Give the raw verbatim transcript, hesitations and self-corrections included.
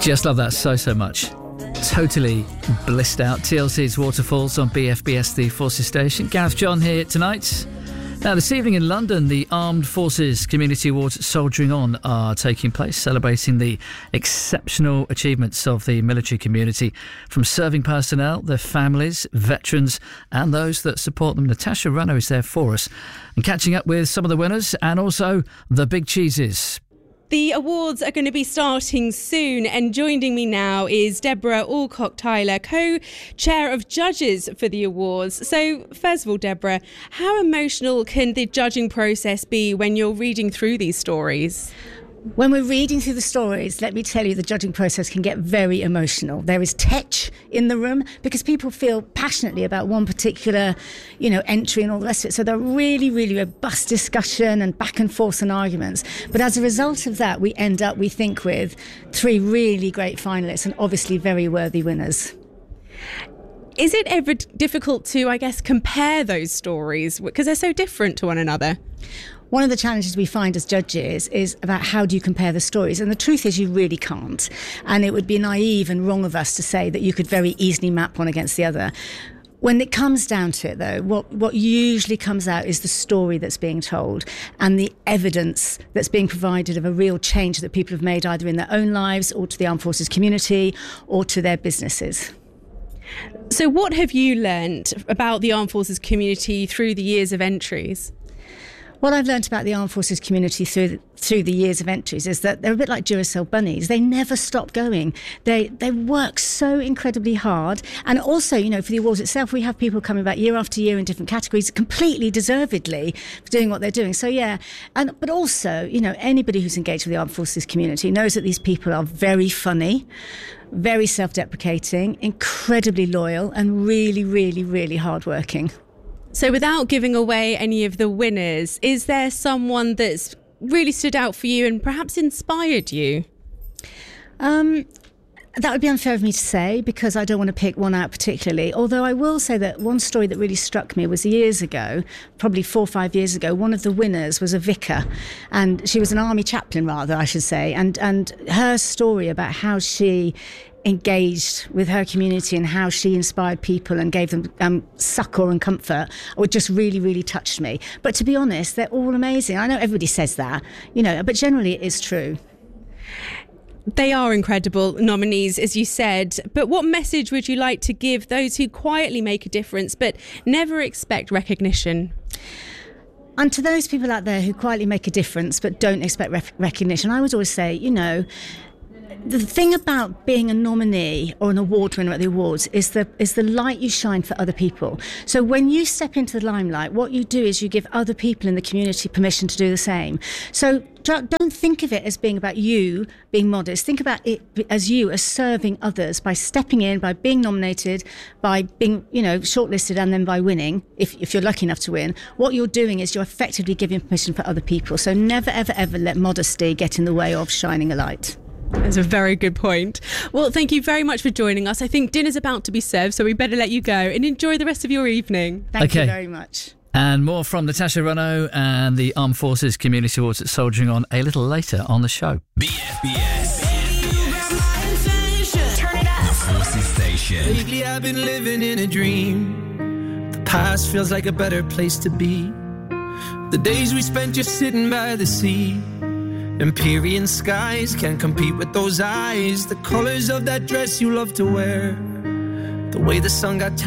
Just love that so, so much. Totally blissed out. T L C's Waterfalls on B F B S, the Forces Station. Gareth John here tonight. Now, this evening in London, the Armed Forces Community Awards Soldiering On are taking place, celebrating the exceptional achievements of the military community, from serving personnel, their families, veterans, and those that support them. Natasha Runner is there for us and catching up with some of the winners and also the big cheeses. The awards are going to be starting soon, and joining me now is Deborah Alcock-Tyler, co-chair of judges for the awards. So first of all, Deborah, how emotional can the judging process be when you're reading through these stories? When we're reading through the stories, let me tell you, the judging process can get very emotional. There is tetch in the room because people feel passionately about one particular, you know, entry and all the rest of it. So they're really, really robust discussion and back and forth and arguments. But as a result of that, we end up, we think, with three really great finalists and obviously very worthy winners. Is it ever difficult to, I guess, compare those stories because they're so different to one another? One of the challenges we find as judges is about how do you compare the stories? And the truth is you really can't. And it would be naive and wrong of us to say that you could very easily map one against the other. When it comes down to it, though, what, what usually comes out is the story that's being told and the evidence that's being provided of a real change that people have made either in their own lives or to the armed forces community or to their businesses. So what have you learned about the armed forces community through the years of entries? What I've learned about the armed forces community through the, through the years of entries is that they're a bit like Duracell bunnies. They never stop going. They they work so incredibly hard. And also, you know, for the awards itself, we have people coming back year after year in different categories, completely deservedly for doing what they're doing. So, yeah. And but also, you know, anybody who's engaged with the armed forces community knows that these people are very funny, very self-deprecating, incredibly loyal, and really, really, really hardworking. So without giving away any of the winners, is there someone that's really stood out for you and perhaps inspired you? Um, that would be unfair of me to say because I don't want to pick one out particularly. Although I will say that one story that really struck me was years ago, probably four or five years ago, one of the winners was a vicar, and she was an army chaplain, rather, I should say. And, and her story about how she engaged with her community and how she inspired people and gave them um, succour and comfort, or just really, really touched me. But to be honest, they're all amazing. I know everybody says that, you know, but generally it is true. They are incredible nominees, as you said. But what message would you like to give those who quietly make a difference but never expect recognition? And to those people out there who quietly make a difference but don't expect rec- recognition, I would always say, you know, the thing about being a nominee or an award winner at the awards is the is the light you shine for other people. So when you step into the limelight, what you do is you give other people in the community permission to do the same. So don't think of it as being about you being modest. Think about it as you as serving others by stepping in, by being nominated, by being, you know, shortlisted, and then by winning, if, if you're lucky enough to win. What you're doing is you're effectively giving permission for other people. So never, ever, ever let modesty get in the way of shining a light. That's a very good point. Well, thank you very much for joining us. I think dinner's about to be served, so we better let you go and enjoy the rest of your evening. Thank okay. you very much. And more from Natasha Runner and the Armed Forces Community Awards at Soldiering On a little later on the show. B F B S. Turn it up. The Forces Station. Lately I've been living in a dream. The past feels like a better place to be. The days we spent just sitting by the sea. Empyrean skies can't compete with those eyes. The colors of that dress you love to wear. The way the sun got